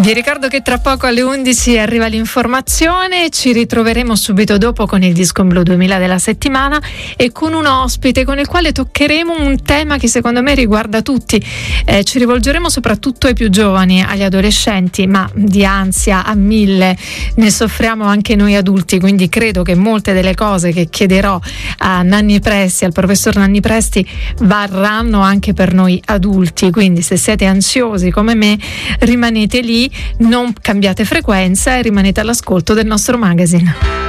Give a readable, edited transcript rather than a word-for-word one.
Vi ricordo che tra poco alle 11 arriva l'informazione, ci ritroveremo subito dopo con il Disco Blu 2000 della settimana e con un ospite con il quale toccheremo un tema che secondo me riguarda tutti. Ci rivolgeremo soprattutto ai più giovani, agli adolescenti, ma di ansia a 1000 ne soffriamo anche noi adulti, quindi credo che molte delle cose che chiederò a Nanni Presti, al professor Nanni Presti, varranno anche per noi adulti, quindi se siete ansiosi come me rimanete lì, non cambiate frequenza e rimanete all'ascolto del nostro magazine.